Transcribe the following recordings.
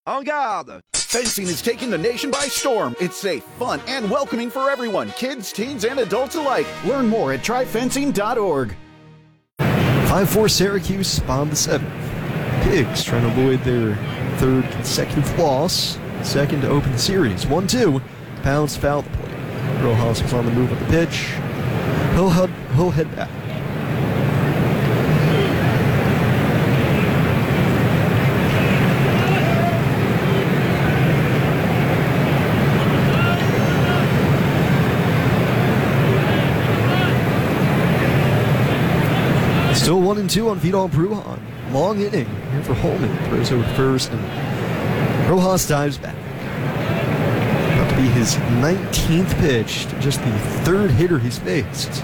En garde! Fencing is taking the nation by storm. It's safe, fun, and welcoming for everyone, kids, teens, and adults alike. Learn more at tryfencing.org. 5-4 Syracuse, bottom of the 7th. Pigs trying to avoid their third consecutive loss, second to open the series. 1-2, Pounds fouled the play. Rojas was on the move at the pitch. He'll head back. Still 1-2 on Vidal Brujan. Long inning here for Holman. Throws over first, and Rojas dives back. About to be his 19th pitch, to just the third hitter he's faced.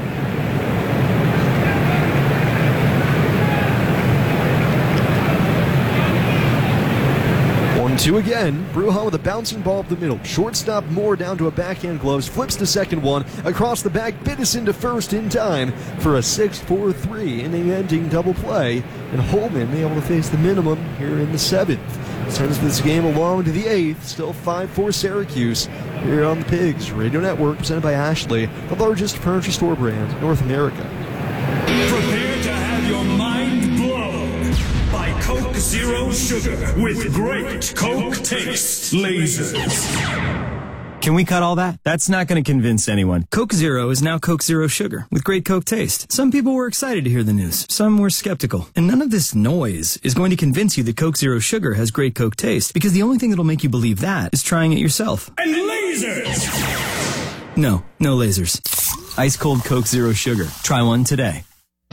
Two again. Brujan with a bouncing ball up the middle. Shortstop Moore down to a backhand gloves. Flips to second one. Across the back. Biddison to first in time for a 6-4-3 inning-ending double play. And Holman able to face the minimum here in the 7th. Sends this game along to the 8th. Still 5-4 Syracuse here on the Pigs Radio Network, presented by Ashley, the largest furniture store brand in North America. Prepare to have your mind blown by Coke Zero Sugar with great Coke taste. Lasers. Can we cut all that? That's not going to convince anyone. Coke Zero is now Coke Zero Sugar with great Coke taste. Some people were excited to hear the news. Some were skeptical. And none of this noise is going to convince you that Coke Zero Sugar has great Coke taste, because the only thing that'll make you believe that is trying it yourself. And lasers! No lasers. Ice cold Coke Zero Sugar. Try one today.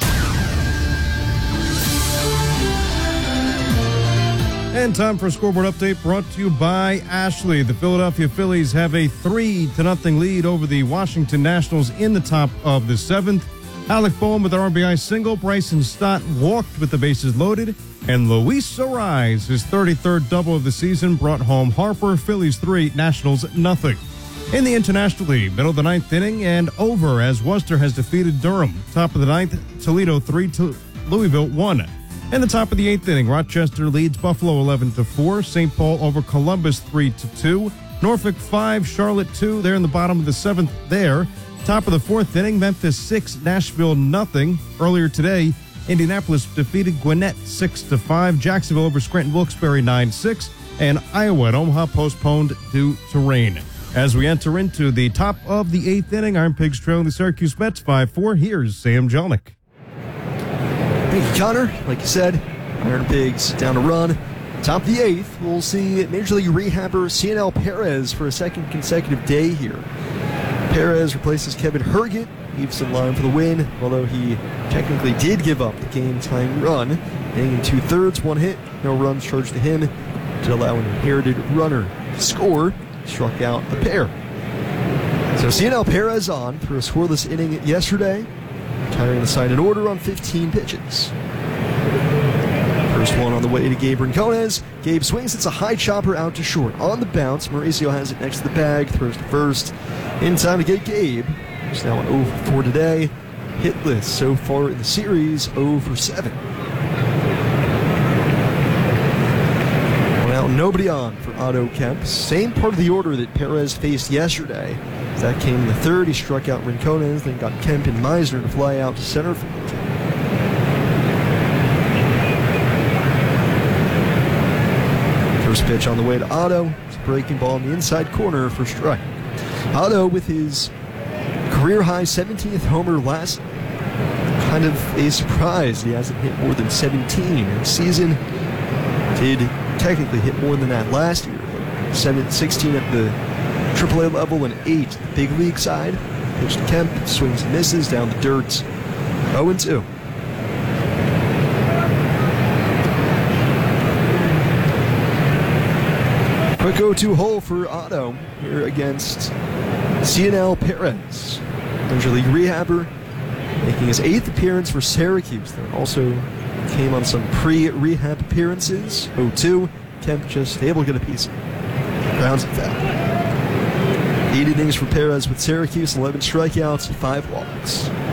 And time for a scoreboard update brought to you by Ashley. The Philadelphia Phillies have a 3-0 lead over the Washington Nationals in the top of the 7th. Alec Boehm with an RBI single. Bryson Stott walked with the bases loaded. And Luis Arraez, his 33rd double of the season, brought home Harper. Phillies 3, Nationals 0. In the International League, middle of the 9th inning and over as Worcester has defeated Durham. Top of the 9th, Toledo 3 to Louisville 1. In the top of the 8th inning, Rochester leads Buffalo 11-4. St. Paul over Columbus 3-2. Norfolk 5, Charlotte 2. They're in the bottom of the 7th there. Top of the 4th inning, Memphis 6, Nashville 0. Earlier today, Indianapolis defeated Gwinnett 6-5. Jacksonville over Scranton Wilkes-Barre 9-6. And Iowa at Omaha postponed due to rain. As we enter into the top of the 8th inning, Iron Pigs trailing the Syracuse Mets 5-4. Here's Sam Jelnick. Thank you, Connor. Like you said, Iron Pigs down a run. Top of the 8th, we'll see Major League rehabber Cionel Perez for a second consecutive day here. Perez replaces Kevin Herget, leaves in line for the win, although he technically did give up the game-tying run. Hitting in 2/3, 1 hit, no runs charged to him, to allow an inherited runner to score. Struck out the pair. So Cionel Perez on for a scoreless inning yesterday, retiring the side in order on 15 pitches. First one on the way to Gabe Rincones. Gabe swings, it's a high chopper out to short. On the bounce, Mauricio has it next to the bag, throws to first. In time to get Gabe, who's now an 0-4 today. Hitless so far in the series, 0-7. Well, nobody on for Otto Kemp. Same part of the order that Perez faced yesterday. That came in the 3rd. He struck out Rincones, then got Kemp and Meisner to fly out to center field. First pitch on the way to Otto. It's a breaking ball in the inside corner for strike. Otto with his career-high 17th homer last. Kind of a surprise. He hasn't hit more than 17 in the season. Did technically hit more than that last year. 16 at the AAA level and 8 at the big league side. Pitch to Kemp, swings and misses down the dirt. 0-2. Quick 0-2 hole for Otto here against Cionel Perez. Major League rehabber, making his 8th appearance for Syracuse. There also came on some pre-rehab appearances. 0-2. Kemp just able to get a piece of it. Grounds it foul. 8 innings for Perez with Syracuse, 11 strikeouts, 5 walks.